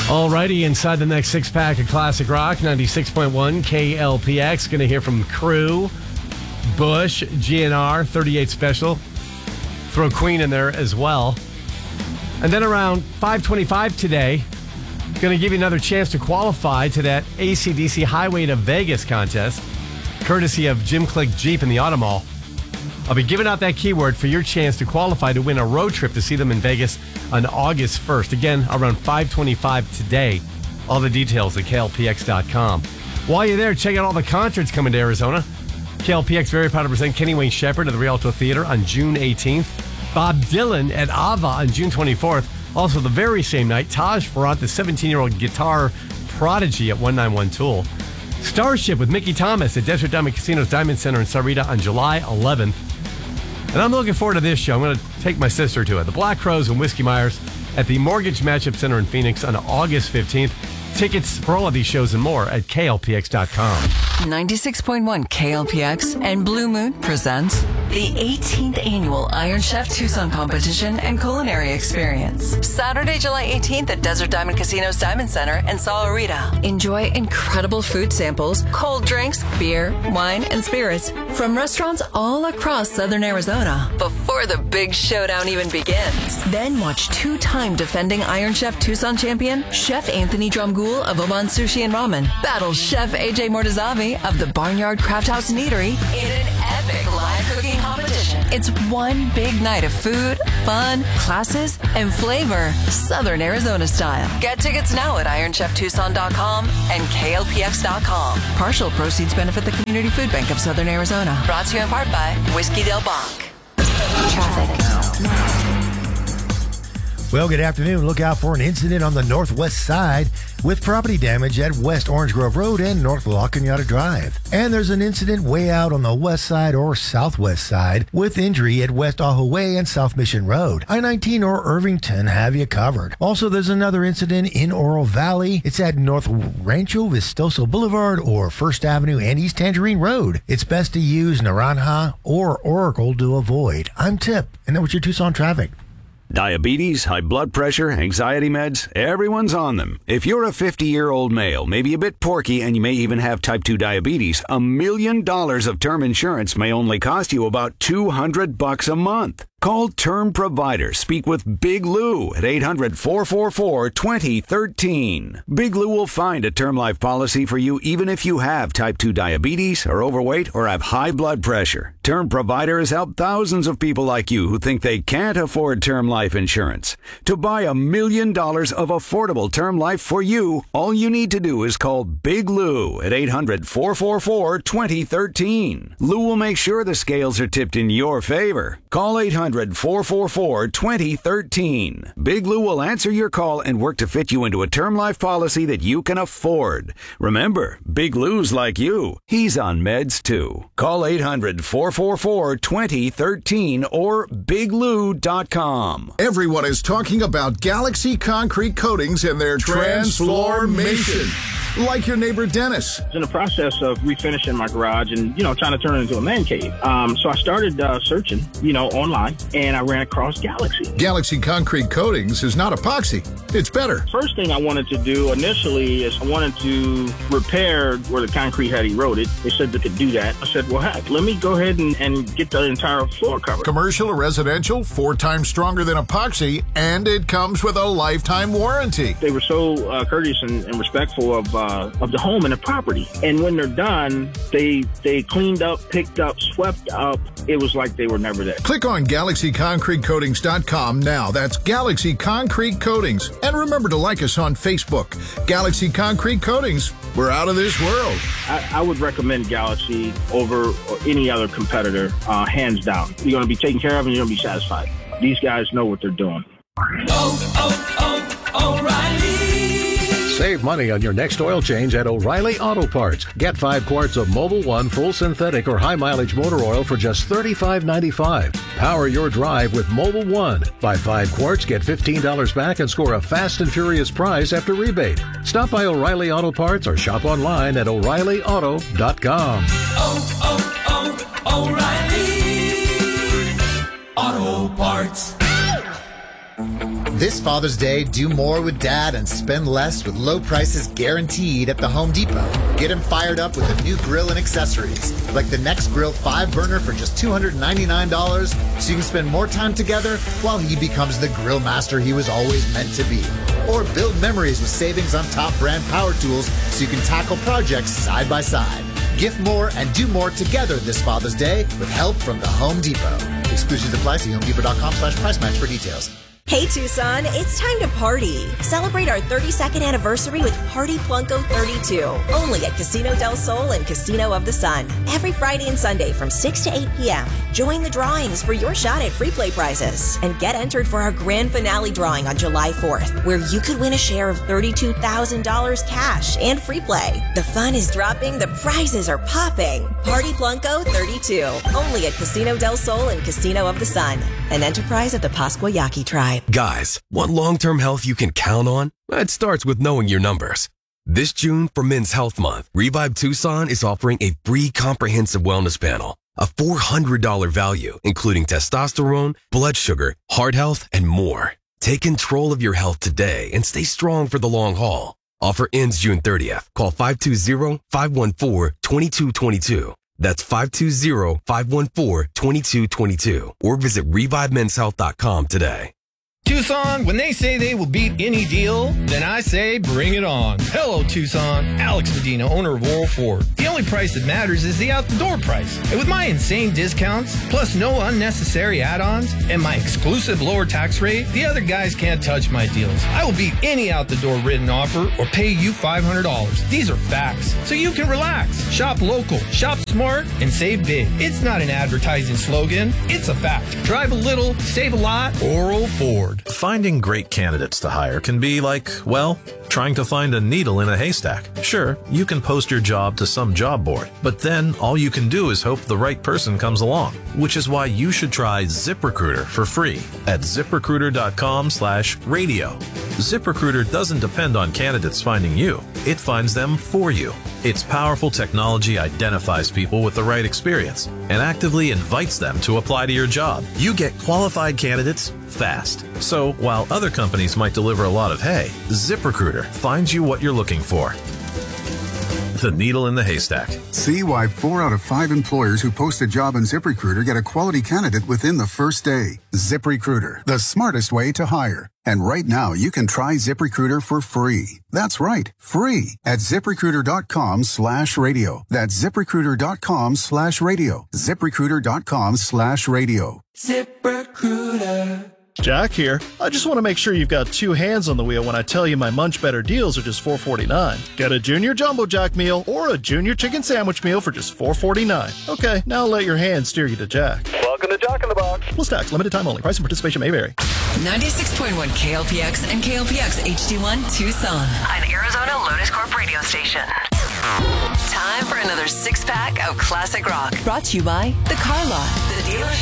Alrighty, inside the next six-pack of classic rock, 96.1 KLPX. Going to hear from Crew, Bush, GNR, 38 Special. Throw Queen in there as well. And then around 5:25 today, going to give you another chance to qualify to that AC/DC Highway to Vegas contest, courtesy of Jim Click Jeep in the Auto Mall. I'll be giving out that keyword for your chance to qualify to win a road trip to see them in Vegas on August 1st. Again, around 5:25 today. All the details at KLPX.com. While you're there, check out all the concerts coming to Arizona. KLPX very proud to present Kenny Wayne Shepherd at the Rialto Theater on June 18th. Bob Dylan at Ava on June 24th. Also, the very same night, Taj Farrant, the 17-year-old guitar prodigy at 191 Tool. Starship with Mickey Thomas at Desert Diamond Casino's Diamond Center in Sarita on July 11th. And I'm looking forward to this show. I'm going to take my sister to it. The Black Crowes and Whiskey Myers at the Mortgage Matchup Center in Phoenix on August 15th. Tickets for all of these shows and more at KLPX.com. 96.1 KLPX and Blue Moon presents the 18th Annual Iron Chef Tucson Competition and Culinary Experience. Saturday, July 18th at Desert Diamond Casino's Diamond Center in Sahuarita. Enjoy incredible food samples, cold drinks, beer, wine, and spirits from restaurants all across Southern Arizona before the big showdown even begins. Then watch two-time defending Iron Chef Tucson champion, Chef Anthony Drumgoole of Oman Sushi and Ramen, battle Chef AJ Mortazavi of the Barnyard Craft House and Eatery in an epic live cooking competition. It's one big night of food, fun, classes, and flavor, Southern Arizona style. Get tickets now at IronChefTucson.com and KLPX.com. Partial proceeds benefit the Community Food Bank of Southern Arizona. Brought to you in part by Whiskey Del Bach. Traffic. Well, good afternoon. Look out for an incident on the northwest side with property damage at West Orange Grove Road and North La Cañada Drive. And there's an incident way out on the west side or southwest side with injury at West Ajo Way and South Mission Road. I-19 or Irvington have you covered. Also, there's another incident in Oro Valley. It's at North Rancho Vistoso Boulevard or First Avenue and East Tangerine Road. It's best to use Naranja or Oracle to avoid. I'm Tip, and that was your Tucson traffic. Diabetes, high blood pressure, anxiety meds, everyone's on them. If you're a 50-year-old male, maybe a bit porky, and you may even have type 2 diabetes, $1 million of term insurance may only cost you about $200 a month. Call Term Provider. Speak with Big Lou at 800-444-2013. Big Lou will find a term life policy for you even if you have type 2 diabetes, are overweight, or have high blood pressure. Term Provider has helped thousands of people like you who think they can't afford term life insurance. To buy $1 million of affordable term life for you, all you need to do is call Big Lou at 800-444-2013. Lou will make sure the scales are tipped in your favor. Call 800-444-2013. Big Lou will answer your call and work to fit you into a term life policy that you can afford. Remember, Big Lou's like you. He's on meds too. Call 800-444-2013 or biglou.com. Everyone is talking about Galaxy Concrete Coatings and their transformation. Like your neighbor Dennis. I was in the process of refinishing my garage and, trying to turn it into a man cave. So I started searching, online, and I ran across Galaxy. Galaxy Concrete Coatings is not epoxy. It's better. First thing I wanted to do initially is I wanted to repair where the concrete had eroded. They said they could do that. I said, well, heck, let me go ahead and get the entire floor covered. Commercial or residential, 4 times stronger than epoxy, and it comes with a lifetime warranty. They were so courteous and respectful of the home and the property. And when they're done, they cleaned up, picked up, swept up. It was like they were never there. Click on GalaxyConcreteCoatings.com now. That's Galaxy Concrete Coatings. And remember to like us on Facebook. Galaxy Concrete Coatings. We're out of this world. I would recommend Galaxy over any other competitor, hands down. You're going to be taken care of and you're going to be satisfied. These guys know what they're doing. O'Reilly. Save money on your next oil change at O'Reilly Auto Parts. Get 5 quarts of Mobil 1 full synthetic or high mileage motor oil for just $35.95. Power your drive with Mobil 1. Buy 5 quarts, get $15 back, and score a fast and furious prize after rebate. Stop by O'Reilly Auto Parts or shop online at O'ReillyAuto.com. O'Reilly Auto Parts. This Father's Day, do more with Dad and spend less with low prices guaranteed at the Home Depot. Get him fired up with a new grill and accessories, like the Next Grill 5-burner for just $299, so you can spend more time together while he becomes the grill master he was always meant to be. Or build memories with savings on top brand power tools so you can tackle projects side by side. Gift more and do more together this Father's Day with help from the Home Depot. Exclusions apply. See HomeDepot.com/price match for details. Hey Tucson, it's time to party. Celebrate our 32nd anniversary with Party Plunko 32, only at Casino del Sol and Casino of the Sun. Every Friday and Sunday from 6 to 8 p.m. Join the drawings for your shot at free play prizes and get entered for our grand finale drawing on July 4th, where you could win a share of $32,000 cash and free play. The fun is dropping, the prizes are popping. Party Plunko 32, only at Casino del Sol and Casino of the Sun, an enterprise of the Pascua Yaqui tribe. Guys, want long-term health you can count on? It starts with knowing your numbers. This June for Men's Health Month, Revive Tucson is offering a free comprehensive wellness panel, a $400 value, including testosterone, blood sugar, heart health, and more. Take control of your health today and stay strong for the long haul. Offer ends June 30th. Call 520-514-2222. That's 520-514-2222. Or visit ReviveMen'sHealth.com today. Tucson, when they say they will beat any deal, then I say bring it on. Hello, Tucson. Alex Medina, owner of Oral Ford. The only price that matters is the out-the-door price. And with my insane discounts, plus no unnecessary add-ons, and my exclusive lower tax rate, the other guys can't touch my deals. I will beat any out-the-door written offer or pay you $500. These are facts, so you can relax. Shop local, shop smart, and save big. It's not an advertising slogan. It's a fact. Drive a little, save a lot. Oral Ford. Finding great candidates to hire can be like, well, trying to find a needle in a haystack. Sure, you can post your job to some job board, but then all you can do is hope the right person comes along, which is why you should try ZipRecruiter for free at ZipRecruiter.com/radio. ZipRecruiter doesn't depend on candidates finding you. It finds them for you. Its powerful technology identifies people with the right experience and actively invites them to apply to your job. You get qualified candidates fast. So while other companies might deliver a lot of hay, ZipRecruiter finds you what you're looking for. The needle in the haystack. See why 4 out of 5 employers who post a job on ZipRecruiter get a quality candidate within the first day. ZipRecruiter, the smartest way to hire. And right now, you can try ZipRecruiter for free. That's right, free at ZipRecruiter.com/radio. That's ZipRecruiter.com/radio. ZipRecruiter.com/radio. ZipRecruiter. Jack here. I just want to make sure you've got 2 hands on the wheel when I tell you my Munch Better deals are just $4.49. Get a Junior Jumbo Jack meal or a Junior Chicken Sandwich meal for just $4.49. Okay, now let your hands steer you to Jack. Welcome to Jack in the Box. Plus tax, limited time only. Price and participation may vary. 96.1 KLPX and KLPX HD1 Tucson. An Arizona Lotus Corp radio station. Time for another 6-pack of classic rock. Brought to you by The Car Lot, the dealership